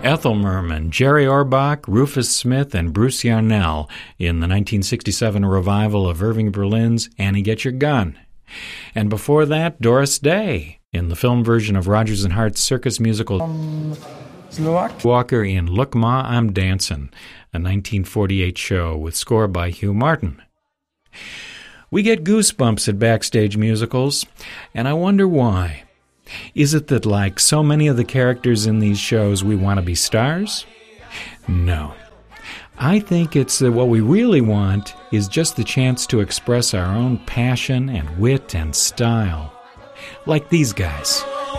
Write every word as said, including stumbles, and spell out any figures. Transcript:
Ethel Merman, Jerry Orbach, Rufus Smith, and Bruce Yarnell in the nineteen sixty-seven revival of Irving Berlin's Annie Get Your Gun. And before that, Doris Day in the film version of Rodgers and Hart's circus musical um, Slovak Walker in Look Ma, I'm Dancin', a nineteen forty-eight show with score by Hugh Martin. We get goosebumps at backstage musicals, and I wonder why. Is it that, like so many of the characters in these shows, we want to be stars? No. I think it's that what we really want is just the chance to express our own passion and wit and style. Like these guys.